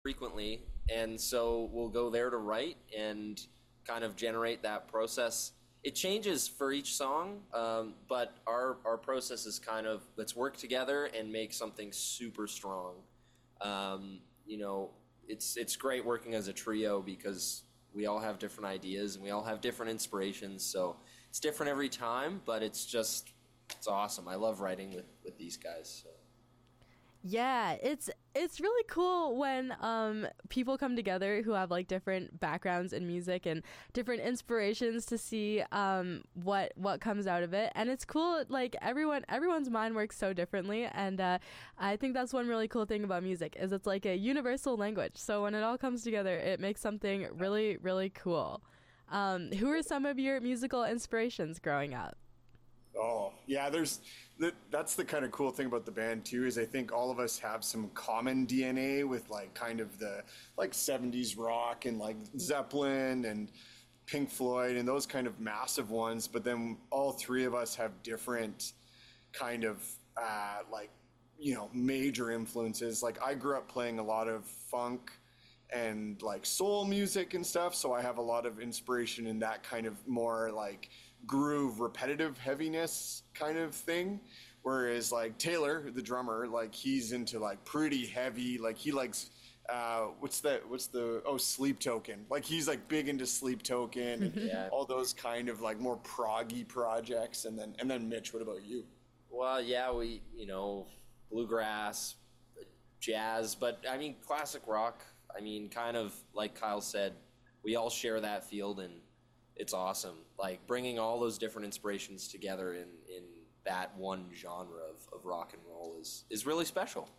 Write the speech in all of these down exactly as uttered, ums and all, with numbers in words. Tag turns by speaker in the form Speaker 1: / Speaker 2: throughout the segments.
Speaker 1: frequently, and so we'll go there to write and kind of generate that process. It changes for each song, um, but our, our process is kind of, let's work together and make something super strong. Um, you know, it's it's great working as a trio because we all have different ideas and we all have different inspirations, so it's different every time, but it's just, it's awesome. I love writing with, with these guys, so.
Speaker 2: Yeah, it's it's really cool when um, people come together who have like different backgrounds in music and different inspirations to see um, what what comes out of it. And it's cool, like everyone everyone's mind works so differently, and uh, I think that's one really cool thing about music is it's like a universal language. So when it all comes together, it makes something really really cool. Um, who are some of your musical inspirations growing up?
Speaker 3: Oh, yeah, there's that, that's the kind of cool thing about the band too, is I think all of us have some common D N A with like kind of the like seventies rock and like Zeppelin and Pink Floyd and those kind of massive ones, but then all three of us have different kind of uh, like, you know, major influences. Like I grew up playing a lot of funk and like soul music and stuff, so I have a lot of inspiration in that kind of more like groove, repetitive heaviness kind of thing. Whereas like Taylor, the drummer, like he's into like pretty heavy, like he likes uh what's that what's the oh Sleep Token. Like he's like big into Sleep Token and yeah. all those kind of like more proggy projects. And then and then Mitch, what about you?
Speaker 1: Well, yeah, we, you know, bluegrass, jazz, but I mean classic rock. I mean, kind of like Kyle said, we all share that field, and it's awesome. Like bringing all those different inspirations together in, in that one genre of, of rock and roll is, is really special.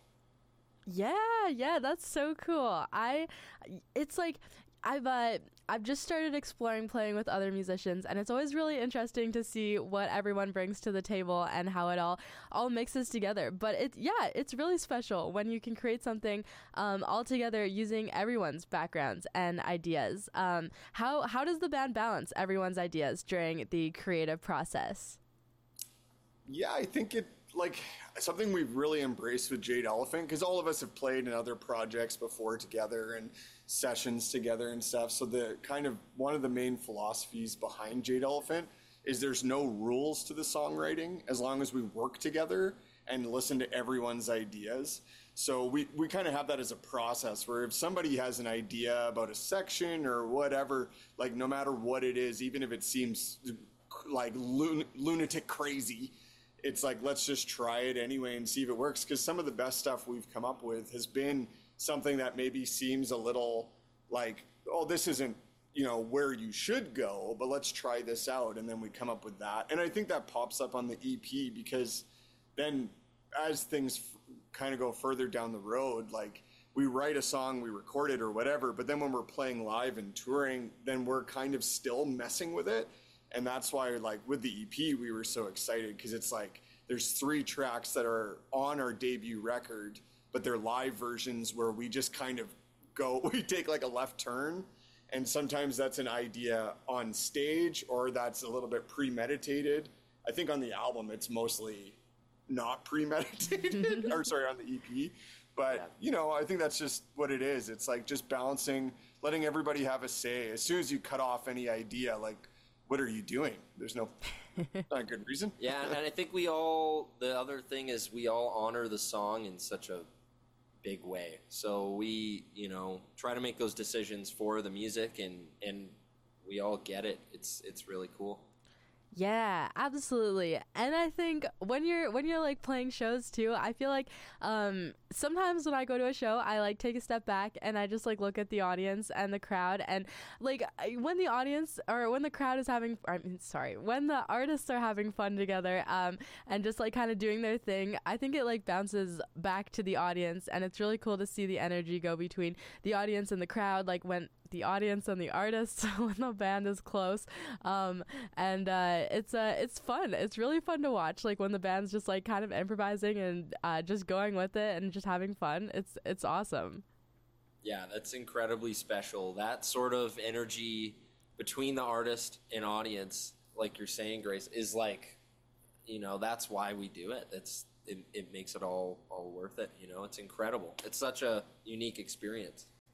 Speaker 2: Yeah, yeah, that's so cool. I, it's like, I've uh, I've just started exploring playing with other musicians, and it's always really interesting to see what everyone brings to the table and how it all all mixes together. But it yeah, it's really special when you can create something um, all together using everyone's backgrounds and ideas. Um, how how does the band balance everyone's ideas during the creative process?
Speaker 3: Yeah, I think it like something we've really embraced with Jade Elephant, because all of us have played in other projects before together and sessions together and stuff. So the kind of one of the main philosophies behind Jade Elephant is there's no rules to the songwriting as long as we work together and listen to everyone's ideas. So we, we kind of have that as a process where if somebody has an idea about a section or whatever, like no matter what it is, even if it seems like lun- lunatic crazy, it's like, let's just try it anyway and see if it works. Because some of the best stuff we've come up with has been something that maybe seems a little like, oh, this isn't, you know, where you should go, but let's try this out. And then we come up with that. And I think that pops up on the E P, because then as things f- kind of go further down the road, like we write a song, we record it or whatever, but then when we're playing live and touring, then we're kind of still messing with it. And that's why, like, with the E P, we were so excited, because it's like there's three tracks that are on our debut record, but they're live versions where we just kind of go, we take like a left turn. And sometimes that's an idea on stage, or that's a little bit premeditated. I think on the album, it's mostly not premeditated, or sorry, on the E P. But, yeah. you know, I think that's just what it is. It's like just balancing, letting everybody have a say. As soon as you cut off any idea, like, what are you doing? There's no not a good reason.
Speaker 1: Yeah, and I think we all, the other thing is we all honor the song in such a big way. So we, you know, try to make those decisions for the music, and, and we all get it. It's it's really cool.
Speaker 2: Yeah, absolutely. And I think when you're when you're like playing shows too, I feel like um sometimes when I go to a show, I like take a step back and I just like look at the audience and the crowd, and like when the audience or when the crowd is having I mean sorry, when the artists are having fun together um and just like kind of doing their thing, I think it like bounces back to the audience, and it's really cool to see the energy go between the audience and the crowd, like when the audience and the artists when the band is close, um and uh it's uh it's fun it's really fun to watch, like when the band's just like kind of improvising and uh just going with it and just having fun. It's it's awesome.
Speaker 1: Yeah, that's incredibly special. That sort of energy between the artist and audience, like you're saying, Grace, is like, you know, that's why we do it. It's it, it makes it all all worth it, you know. It's incredible. It's such a unique experience.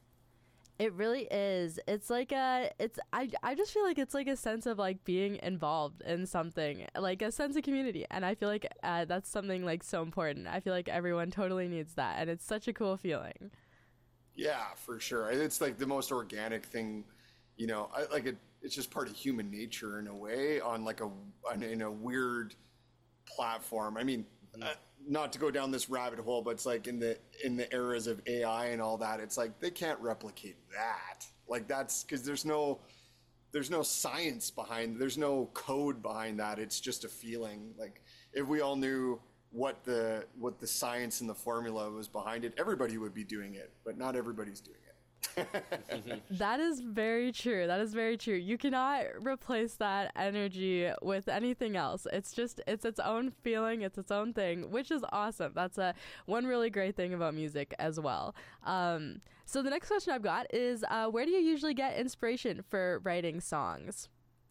Speaker 2: It really is. It's like a it's I I just feel like it's like a sense of like being involved in something, like a sense of community. And I feel like uh, that's something like so important. I feel like everyone totally needs that, and it's such a cool feeling.
Speaker 3: Yeah, for sure. It's like the most organic thing, you know, I like it. It's just part of human nature in a way on like a, on, in a weird platform. I mean, uh, not to go down this rabbit hole, but it's like in the, in the eras of A I and all that, it's like, they can't replicate that. Like that's cause there's no, there's no science behind, there's no code behind that. It's just a feeling. Like if we all knew what the, what the science and the formula was behind it, everybody would be doing it, but not everybody's doing it.
Speaker 2: That is very true. That is very true. You cannot replace that energy with anything else. It's just, it's its own feeling. It's its own thing, which is awesome. That's a one really great thing about music as well. Um, so the next question I've got is, uh, where do you usually get inspiration for writing songs?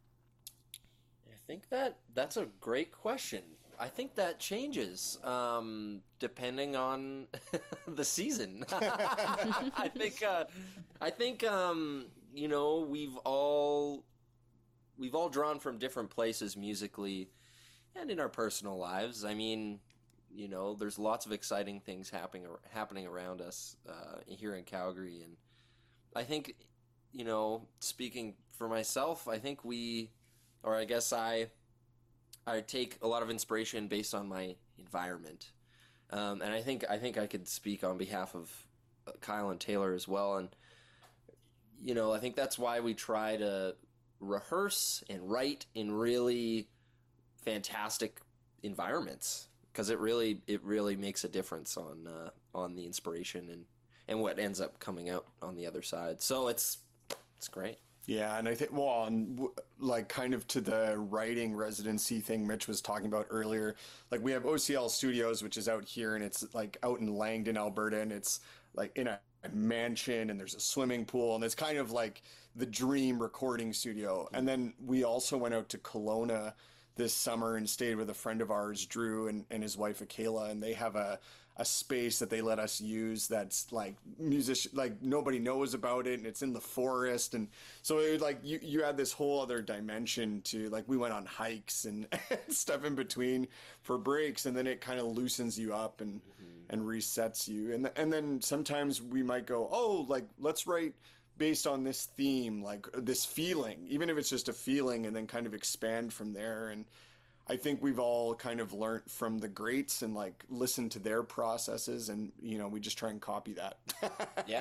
Speaker 1: I think that that's a great question. I think that changes um, depending on the season. I think uh, I think um, you know we've all we've all drawn from different places musically and in our personal lives. I mean, you know, there's lots of exciting things happening happening around us uh, here in Calgary, and I think, you know, speaking for myself, I think we, or I guess I. I take a lot of inspiration based on my environment, um, and I think I think I could speak on behalf of Kyle and Taylor as well. And you know, I think that's why we try to rehearse and write in really fantastic environments, because it really it really makes a difference on uh, on the inspiration and and what ends up coming out on the other side. So it's it's great.
Speaker 3: Yeah, and I think, well, on, like, kind of to the writing residency thing Mitch was talking about earlier, like, we have O C L Studios, which is out here, and it's, like, out in Langdon, Alberta, and it's, like, in a mansion, and there's a swimming pool, and it's kind of, like, the dream recording studio. And then we also went out to Kelowna this summer and stayed with a friend of ours, Drew, and, and his wife, Akela, and they have a a space that they let us use that's like musician, like nobody knows about it, and it's in the forest. And so it, like you, you add this whole other dimension to, like, we went on hikes and stuff in between for breaks, and then it kind of loosens you up and, mm-hmm. and resets you. And, and then sometimes we might go, oh, like, let's write based on this theme, like this feeling, even if it's just a feeling, and then kind of expand from there. And I think we've all kind of learned from the greats and like listened to their processes, and you know, we just try and copy that.
Speaker 1: Yeah.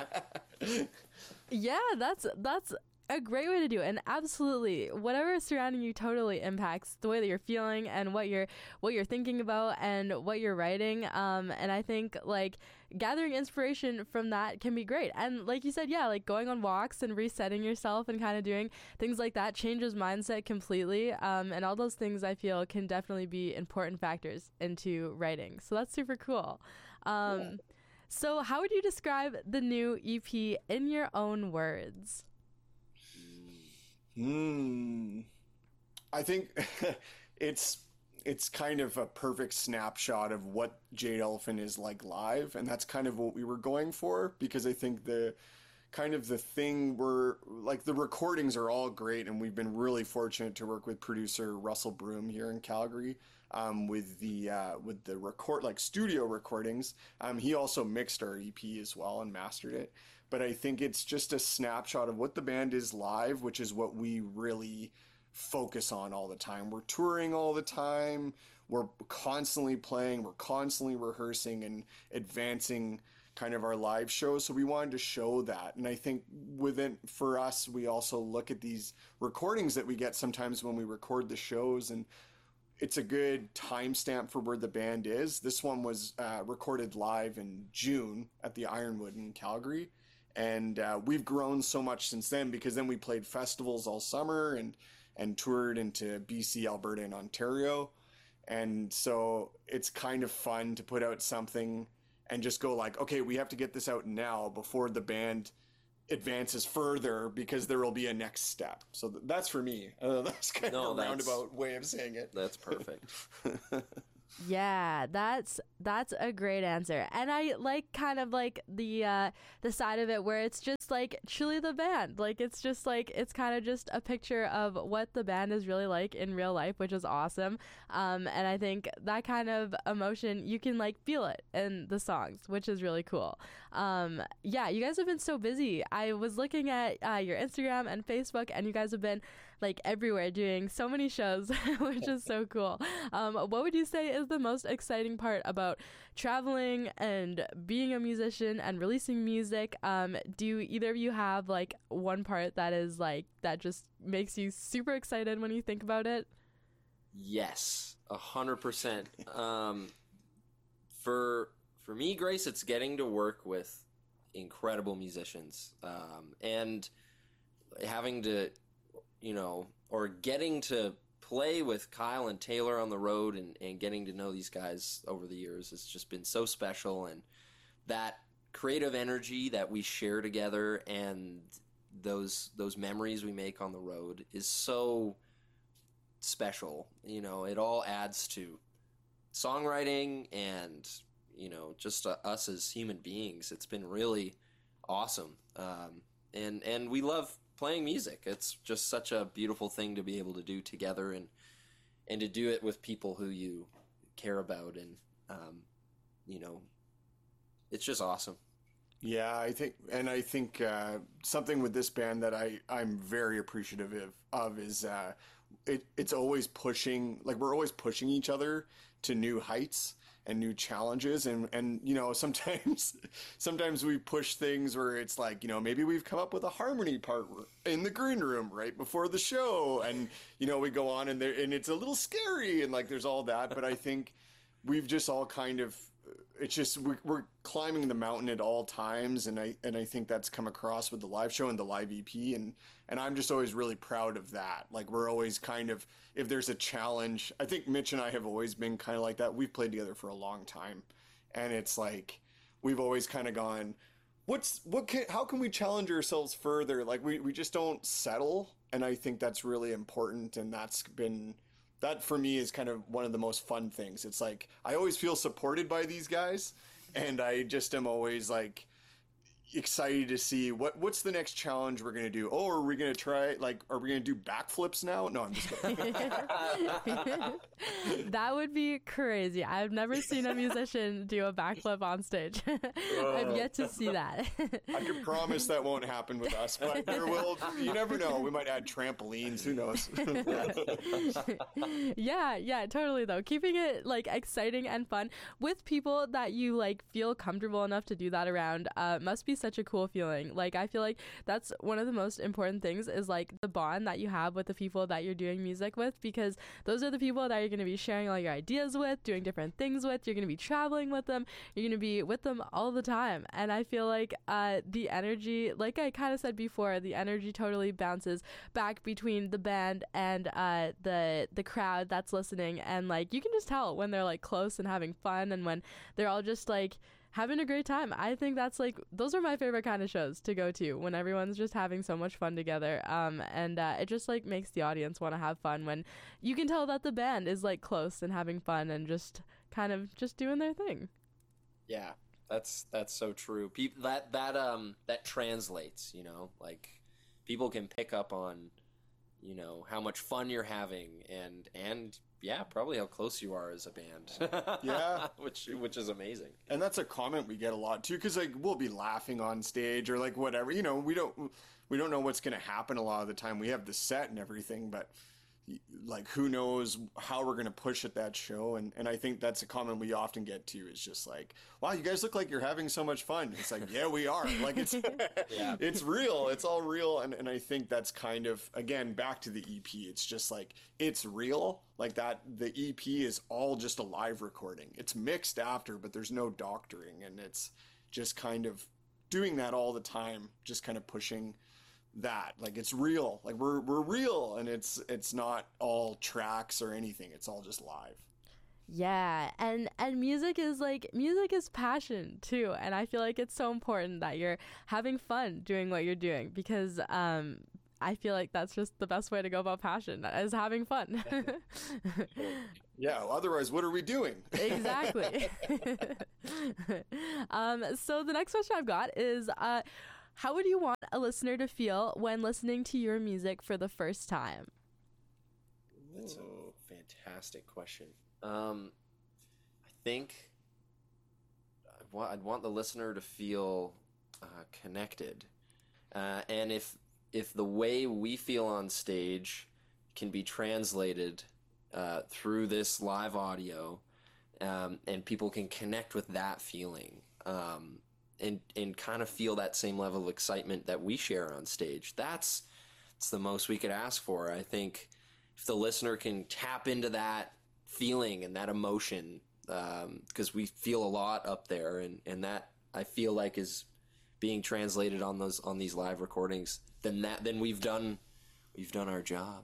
Speaker 2: Yeah, that's that's a great way to do it. And absolutely, whatever is surrounding you totally impacts the way that you're feeling and what you're what you're thinking about and what you're writing. Um, and I think like gathering inspiration from that can be great. And like you said, yeah, like going on walks and resetting yourself and kind of doing things like that changes mindset completely. Um, and all those things I feel can definitely be important factors into writing. So that's super cool. Um, yeah. So how would you describe the new E P in your own words?
Speaker 3: Hmm. I think it's it's kind of a perfect snapshot of what Jade Elephant is like live, and that's kind of what we were going for, because I think the kind of the thing we're like, the recordings are all great, and we've been really fortunate to work with producer Russell Broom here in Calgary um, with the uh, with the record like studio recordings. Um, he also mixed our E P as well and mastered it. But I think it's just a snapshot of what the band is live, which is what we really focus on all the time. We're touring all the time. We're constantly playing. We're constantly rehearsing and advancing kind of our live shows. So we wanted to show that. And I think within, for us, we also look at these recordings that we get sometimes when we record the shows, and it's a good timestamp for where the band is. This one was uh, recorded live in June at the Ironwood in Calgary. And uh, we've grown so much since then, because then we played festivals all summer and, and toured into B C, Alberta, and Ontario. And so it's kind of fun to put out something and just go like, okay, we have to get this out now before the band advances further, because there will be a next step. So th- that's for me. Uh, that's kind
Speaker 1: no,
Speaker 3: of a roundabout way of saying it.
Speaker 1: That's perfect.
Speaker 2: Yeah, that's That's a great answer. And I like kind of like the uh the side of it where it's just like truly the band. Like it's just like it's kind of just a picture of what the band is really like in real life, which is awesome. Um and I think that kind of emotion, you can like feel it in the songs, which is really cool. Um yeah, you guys have been so busy. I was looking at uh, your Instagram and Facebook, and you guys have been like everywhere doing so many shows, which is so cool. Um, what would you say is the most exciting part about traveling and being a musician and releasing music? Um, do either of you have like one part that is like, that just makes you super excited when you think about it?
Speaker 1: Yes, a hundred percent. Um, for for me, Grace, it's getting to work with incredible musicians, um, and having to, you know, or getting to play with Kyle and Taylor on the road, and, and getting to know these guys over the years has just been so special. And that creative energy that we share together and those those memories we make on the road is so special. You know, it all adds to songwriting and, you know, just uh, us as human beings. It's been really awesome. Um, and, and we love playing music. It's just such a beautiful thing to be able to do together, and and to do it with people who you care about, and um, you know, it's just awesome.
Speaker 3: Yeah, I think, and I think uh, something with this band that I I'm very appreciative of, of is uh, it it's always pushing, like we're always pushing each other to new heights and new challenges, and and you know, sometimes sometimes we push things where it's like, you know, maybe we've come up with a harmony part in the green room right before the show, and you know, we go on and there, and it's a little scary, and like there's all that, but I think we've just all kind of, it's just we're, we're climbing the mountain at all times, and I and I think that's come across with the live show and the live E P, and and I'm just always really proud of that. Like we're always kind of, if there's a challenge, I think Mitch and I have always been kind of like that. We've played together for a long time, and it's like we've always kind of gone, what's what can how can we challenge ourselves further? Like we we just don't settle, and I think that's really important, and that's been. That for me is kind of one of the most fun things. It's like I always feel supported by these guys, and I just am always like excited to see what what's the next challenge we're gonna do. Oh, are we gonna try, like, are we gonna do backflips now? No, I'm just kidding.
Speaker 2: That would be crazy. I've never seen a musician do a backflip on stage. I've yet to see that.
Speaker 3: I can promise that won't happen with us, but there will. You never know. We might add trampolines. Who knows?
Speaker 2: yeah, yeah, totally though. Keeping it like exciting and fun with people that you like feel comfortable enough to do that around uh, must be such a cool feeling. Like I feel like that's one of the most important things, is like the bond that you have with the people that you're doing music with, because those are the people that you're going to be sharing all your ideas with, doing different things with. You're going to be traveling with them. You're going to be with them all the time. And I feel like uh, the energy, like I kind of said before, the energy totally bounces back between the band and uh, the the crowd that's listening. And like you can just tell when they're like close and having fun, and when they're all just like having a great time. I think that's like, those are my favorite kind of shows to go to, when everyone's just having so much fun together. Um, and uh, it just like makes the audience want to have fun when you can tell that the band is like close and having fun and just kind of just doing their thing.
Speaker 1: Yeah, that's that's so true. People that that um that translates, you know, like people can pick up on, you know, how much fun you're having, and and yeah, probably how close you are as a band.
Speaker 3: Yeah,
Speaker 1: which which is amazing.
Speaker 3: And that's a comment we get a lot too, because like we'll be laughing on stage or like whatever. You know, we don't we don't know what's going to happen a lot of the time. We have the set and everything, but like who knows how we're going to push at that show. And and I think that's a comment we often get too, is just like, wow, you guys look like you're having so much fun. It's like, yeah, we are. Like it's yeah. It's real. It's all real. And and I think that's kind of, again, back to the E P. It's just like, it's real. Like that, the E P is all just a live recording. It's mixed after, but there's no doctoring, and it's just kind of doing that all the time, just kind of pushing that. Like it's real. Like we're we're real, and it's it's not all tracks or anything. It's all just live.
Speaker 2: Yeah, and and music is like, music is passion too, and I feel like it's so important that you're having fun doing what you're doing, because um I feel like that's just the best way to go about passion, is having fun.
Speaker 3: Yeah, otherwise, what are we doing?
Speaker 2: Exactly. um, so the next question I've got is, uh, how would you want a listener to feel when listening to your music for the first time?
Speaker 1: That's a fantastic question. Um, I think I'd want, I'd want the listener to feel uh, connected. Uh, and if if the way we feel on stage can be translated uh, through this live audio, um, and people can connect with that feeling, um, and and kind of feel that same level of excitement that we share on stage, that's it's the most we could ask for. I think if the listener can tap into that feeling and that emotion, because um, we feel a lot up there, and, and that I feel like is being translated on those on these live recordings, then that then we've done we've done our job.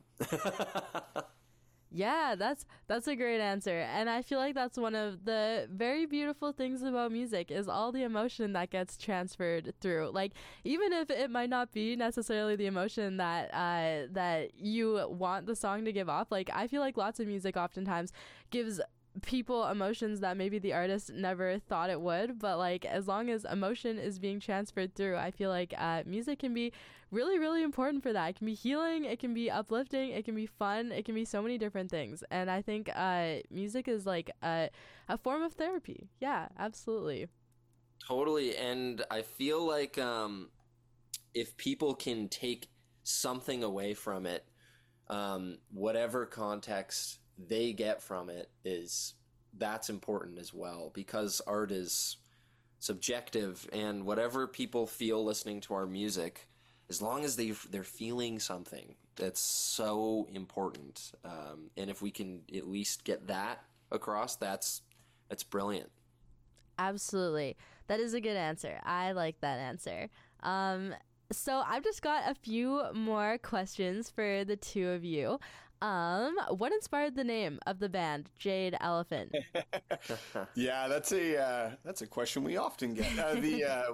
Speaker 2: Yeah, that's that's a great answer. And I feel like that's one of the very beautiful things about music, is all the emotion that gets transferred through. Like, even if it might not be necessarily the emotion that uh, that you want the song to give off, like, I feel like lots of music oftentimes gives people emotions that maybe the artist never thought it would, but like, as long as emotion is being transferred through, I feel like uh, music can be really, really important for that. It can be healing, it can be uplifting, it can be fun, it can be so many different things. And I think uh, music is like a, a form of therapy. Yeah, absolutely.
Speaker 1: Totally. And I feel like um, if people can take something away from it, um, whatever context they get from it, is that's important as well, because art is subjective, and whatever people feel listening to our music, as long as they they're feeling something, that's so important. Um, and if we can at least get that across, that's that's brilliant.
Speaker 2: Absolutely. That is a good answer. I like that answer. Um, so I've just got a few more questions for the two of you. Um, what inspired the name of the band, Jade Elephant?
Speaker 3: Yeah, that's a uh, that's a question we often get. Uh, the uh,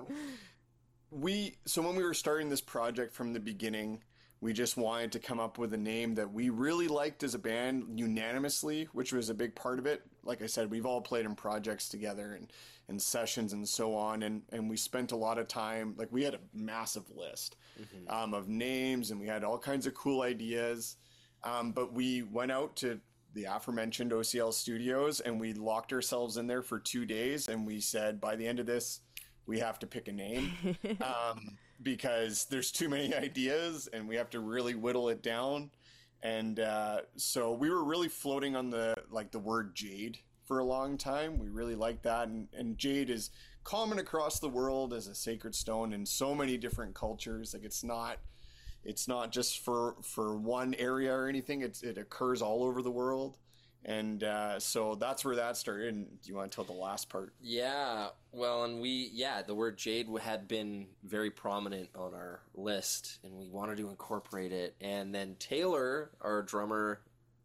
Speaker 3: we so when we were starting this project from the beginning, we just wanted to come up with a name that we really liked as a band unanimously, which was a big part of it. Like I said, we've all played in projects together and and sessions and so on, and and we spent a lot of time. Like, we had a massive list mm-hmm. um, of names, and we had all kinds of cool ideas. Um, but we went out to the aforementioned O C L studios, and we locked ourselves in there for two days. And we said, by the end of this, we have to pick a name um, because there's too many ideas and we have to really whittle it down. And uh, so we were really floating on the like the word jade for a long time. We really liked that. And, and jade is common across the world as a sacred stone in so many different cultures. Like, it's not... It's not just for, for one area or anything. It's, it occurs all over the world. And uh, so that's where that started. And do you want to tell the last part?
Speaker 1: Yeah, well, and we, yeah, the word jade had been very prominent on our list, and we wanted to incorporate it. And then Taylor, our drummer,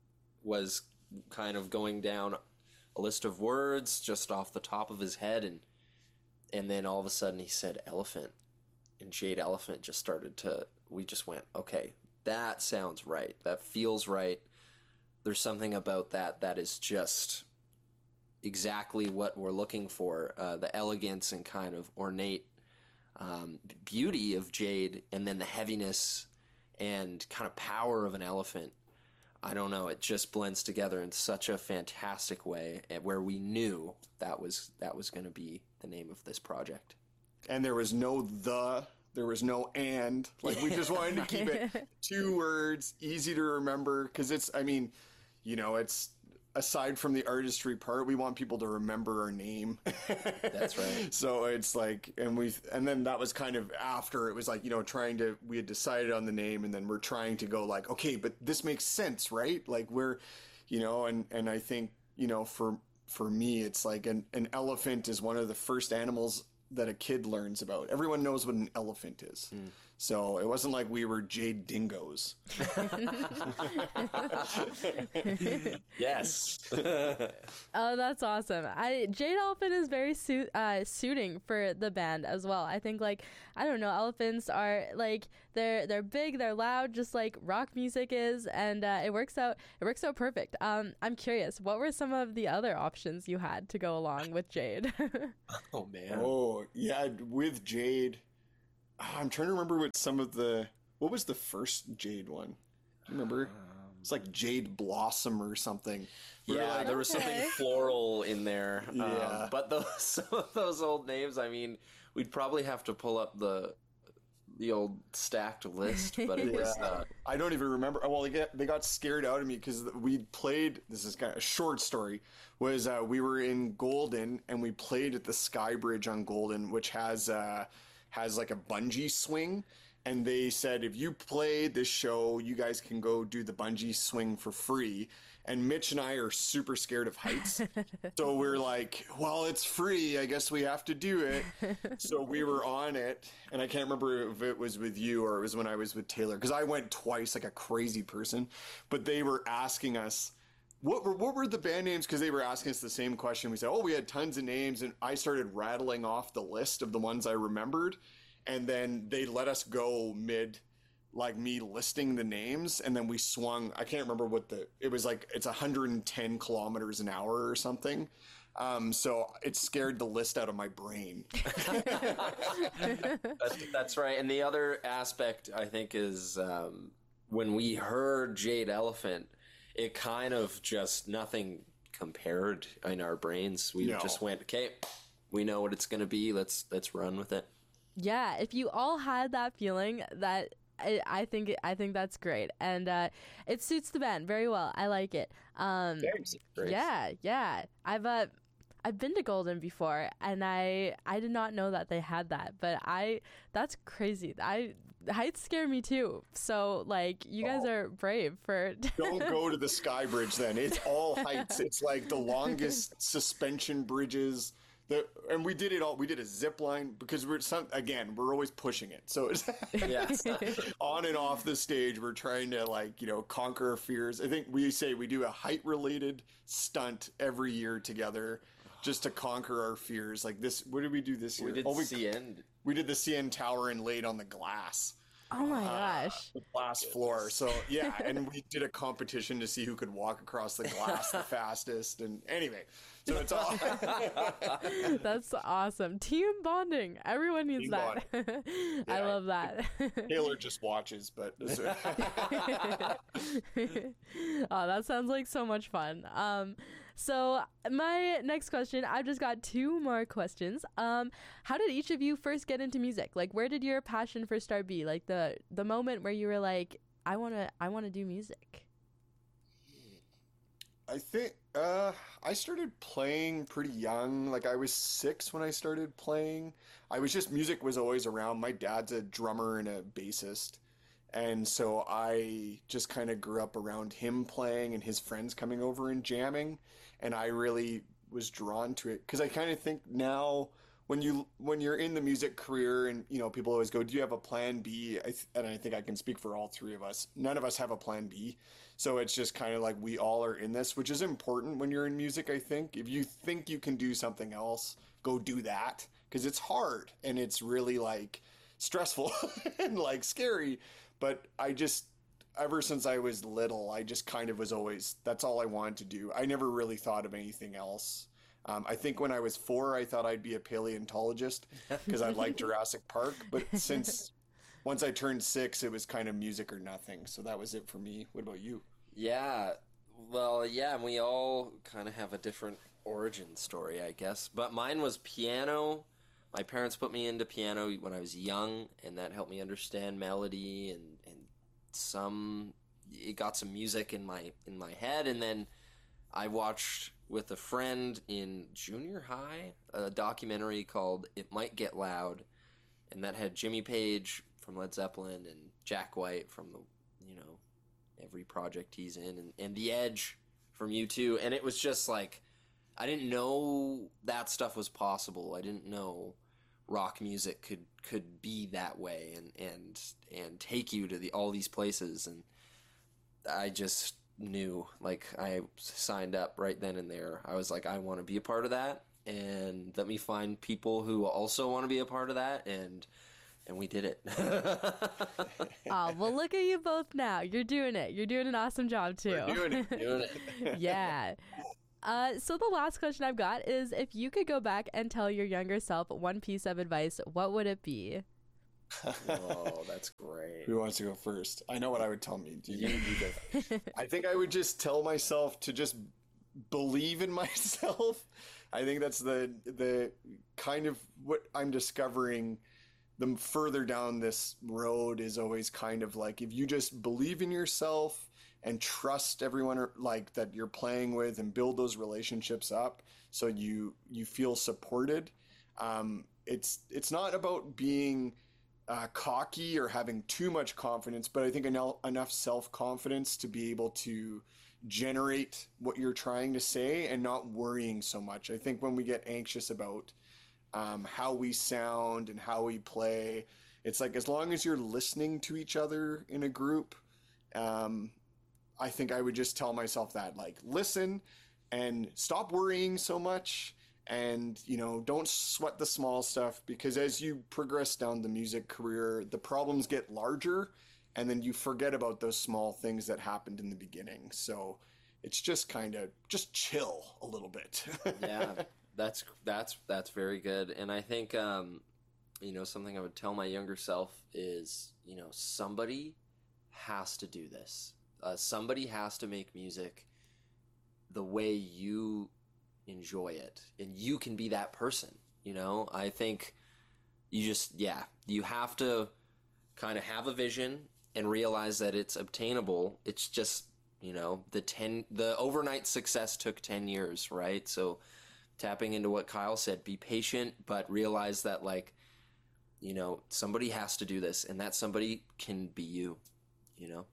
Speaker 1: was kind of going down a list of words just off the top of his head. And, and then all of a sudden he said elephant. And Jade Elephant just started to, we just went, okay, that sounds right. That feels right. There's something about that that is just exactly what we're looking for. Uh, the elegance and kind of ornate um, beauty of Jade, and then the heaviness and kind of power of an elephant. I don't know, it just blends together in such a fantastic way, where we knew that was that was going to be the name of this project.
Speaker 3: And there was no the, there was no and. Like, we just wanted to keep it two words, easy to remember, because it's, I mean, you know, it's, aside from the artistry part, we want people to remember our name.
Speaker 1: That's right.
Speaker 3: So it's like, and we, and then that was kind of after, it was like, you know, trying to, we had decided on the name, and then we're trying to go like, okay, but this makes sense, right? Like, we're, you know, and, and I think, you know, for, for me, it's like an, an elephant is one of the first animals that a kid learns about. Everyone knows what an elephant is. Mm. So it wasn't like we were jade dingoes.
Speaker 1: Yes.
Speaker 2: Oh, that's awesome. I Jade Elephant is very su- uh, suiting for the band as well. I think, like, I don't know, elephants are like they're they're big, they're loud, just like rock music is, and uh, it works out. It works out perfect. Um, I'm curious, what were some of the other options you had to go along with Jade?
Speaker 1: Oh man.
Speaker 3: Oh yeah, with Jade. I'm trying to remember what some of the what was the first Jade one? Do you remember? It's like Jade Blossom or something.
Speaker 1: Yeah,
Speaker 3: We're like,
Speaker 1: there was something
Speaker 2: Okay.
Speaker 1: floral in there.
Speaker 3: Yeah.
Speaker 1: Um, but those some of those old names, I mean, we'd probably have to pull up the the old stacked list, but it was
Speaker 3: Yeah.
Speaker 1: not.
Speaker 3: I don't even remember. Well, they get they got scared out of me because we played. This is kind of a short story. Was uh, we were in Golden and we played at the Sky Bridge on Golden, which has uh, has like a bungee swing. And they said, if you play this show, you guys can go do the bungee swing for free. And Mitch and I are super scared of heights. So we're like, well, it's free. I guess we have to do it. So we were on it. And I can't remember if it was with you or it was when I was with Taylor. Because I went twice like a crazy person. But they were asking us, what were, what were the band names? Because they were asking us the same question. We said, oh, we had tons of names. And I started rattling off the list of the ones I remembered. And then they let us go mid, like me listing the names. And then we swung, I can't remember what the, it was like, it's one hundred ten kilometers an hour or something. Um, so it scared the list out of my brain.
Speaker 1: That's, that's right. And the other aspect, I think, is um, when we heard Jade Elephant, it kind of just nothing compared in our brains. We
Speaker 3: No.
Speaker 1: just went, okay, we know what it's going to be. Let's let's run with it.
Speaker 2: Yeah, if you all had that feeling, that I, I think I think that's great, and uh, it suits the band very well. I like it. Um,
Speaker 1: Great.
Speaker 2: yeah, yeah. I've uh, I've been to Golden before, and I I did not know that they had that, but I that's crazy. I heights scare me too. So like, you guys
Speaker 3: Oh.
Speaker 2: are brave for.
Speaker 3: Don't go to the Sky Bridge then. It's all heights. It's like the longest suspension bridges. The, and we did it all. We did a zip line because we're some, again, we're always pushing it. So it's
Speaker 1: Yes.
Speaker 3: on and off the stage. We're trying to like, you know, conquer our fears. I think we say we do a height related stunt every year together just to conquer our fears. Like this, what did we do this year?
Speaker 1: We did
Speaker 3: oh, we,
Speaker 1: C N.
Speaker 3: we did the C N Tower and laid on the glass.
Speaker 2: Oh my gosh.
Speaker 3: The glass floor. So yeah, and we did a competition to see who could walk across the glass the fastest. And anyway, so it's all
Speaker 2: That's awesome. Team bonding. Everyone needs
Speaker 3: Team
Speaker 2: that. I
Speaker 3: Yeah.
Speaker 2: love that.
Speaker 3: Taylor just watches, but
Speaker 2: Oh, that sounds like so much fun. Um, so my next question, I've just got two more questions. Um, how did each of you first get into music? Like, where did your passion first start be? Like the the moment where you were like, I wanna I wanna do music.
Speaker 3: I think uh, I started playing pretty young. Like I was six when I started playing. I was just music was always around. My dad's a drummer and a bassist. And so I just kind of grew up around him playing and his friends coming over and jamming. And I really was drawn to it because I kind of think now when you when you're in the music career and you know people always go, do you have a plan B? I th- and I think I can speak for all three of us. None of us have a plan B. So it's just kind of like we all are in this, which is important when you're in music, I think. If you think you can do something else, go do that because it's hard and it's really like stressful and like scary. But I just, ever since I was little, I just kind of was always, that's all I wanted to do. I never really thought of anything else. Um, I think when I was four, I thought I'd be a paleontologist because I liked Jurassic Park. But since once I turned six, it was kind of music or nothing. So that was it for me. What about you?
Speaker 1: Yeah. Well, yeah, and we all kind of have a different origin story, I guess. But mine was piano. My parents put me into piano when I was young, and that helped me understand melody and, and some. It got some music in my in my head, and then I watched with a friend in junior high a documentary called "It Might Get Loud," and that had Jimmy Page from Led Zeppelin and Jack White from the you know every project he's in, and, and The Edge from U two, and it was just like I didn't know that stuff was possible. I didn't know rock music could could be that way and and and take you to the all these places. And I just knew, like, I signed up right then and there. I was like, I want to be a part of that, and let me find people who also want to be a part of that, and and we did it.
Speaker 2: Oh, well, look at you both now. You're doing it. You're doing an awesome job too.
Speaker 3: We're doing it.
Speaker 1: Doing it.
Speaker 2: Yeah. Uh, so the last question I've got is, if you could go back and tell your younger self one piece of advice, what would it be?
Speaker 1: Oh, that's great.
Speaker 3: Who wants to go first? I know what I would tell me. Do you, you go? I think I would just tell myself to just believe in myself. I think that's the the kind of what I'm discovering. The further down this road is always kind of like, if you just believe in yourself and trust everyone like that you're playing with, and build those relationships up so you you feel supported. Um, it's it's not about being uh, cocky or having too much confidence, but I think enough, enough self-confidence to be able to generate what you're trying to say and not worrying so much. I think when we get anxious about um, how we sound and how we play, it's like, as long as you're listening to each other in a group, um, I think I would just tell myself that, like, listen and stop worrying so much, and, you know, don't sweat the small stuff, because as you progress down the music career, the problems get larger, and then you forget about those small things that happened in the beginning. So it's just kind of just chill a little bit.
Speaker 1: Yeah, that's that's that's very good. And I think um, you know, something I would tell my younger self is, you know, somebody has to do this. Uh, somebody has to make music the way you enjoy it, and you can be that person. You know, I think you just, yeah, you have to kind of have a vision and realize that it's obtainable. It's just, you know, the ten, the overnight success took ten years, right? So tapping into what Kyle said, be patient, but realize that, like, you know, somebody has to do this, and that somebody can be you, you know?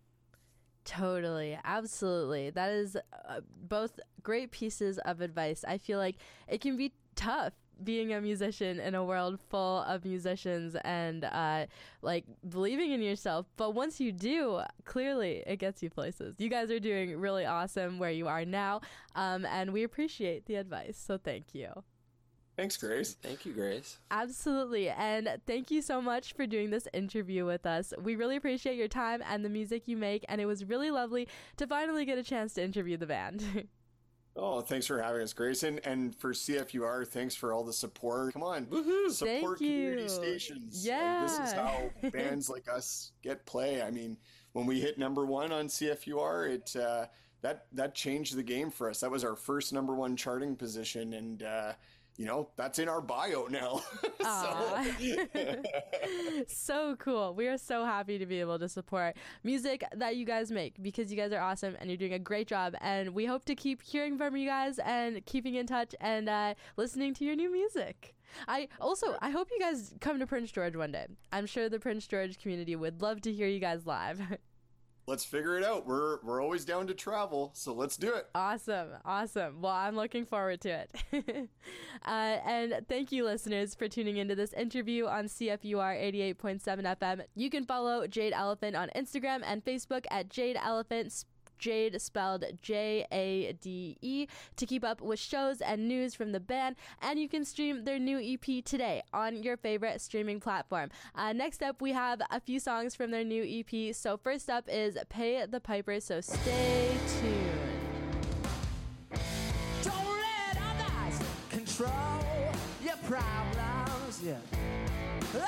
Speaker 2: Totally. Absolutely. That is uh, both great pieces of advice. I feel like it can be tough being a musician in a world full of musicians and uh, like believing in yourself. But once you do, clearly it gets you places. You guys are doing really awesome where you are now. Um, and we appreciate the advice. So thank you.
Speaker 3: Thanks, Grace.
Speaker 1: Thank you, Grace.
Speaker 2: Absolutely. And thank you so much for doing this interview with us. We really appreciate your time and the music you make. And it was really lovely to finally get a chance to interview the band.
Speaker 3: Oh, thanks for having us, Grace. And, and for C F U R, thanks for all the support. Come on.
Speaker 1: Woohoo!
Speaker 3: Support
Speaker 2: Thank
Speaker 3: community
Speaker 2: you.
Speaker 3: stations.
Speaker 2: Yeah.
Speaker 3: Like, this is how bands like us get play. I mean, when we hit number one on C F U R, it uh, that that changed the game for us. That was our first number one charting position, and uh, you know, that's in our bio now. so.
Speaker 2: So cool. We are so happy to be able to support music that you guys make, because you guys are awesome and you're doing a great job. And we hope to keep hearing from you guys and keeping in touch and uh, listening to your new music. I also, I hope you guys come to Prince George one day. I'm sure the Prince George community would love to hear you guys live.
Speaker 3: Let's figure it out. We're we're always down to travel, so let's do it.
Speaker 2: Awesome. Awesome. Well, I'm looking forward to it. uh, and thank you, listeners, for tuning into this interview on C F U R eighty-eight point seven F M. You can follow Jade Elephant on Instagram and Facebook at Jade Elephant, Jade spelled J A D E, to keep up with shows and news from the band. And you can stream their new E P today on your favorite streaming platform. Uh, next up, we have a few songs from their new E P. So first up is Pay the Piper, so stay tuned.
Speaker 4: Don't let others control your problems, yeah.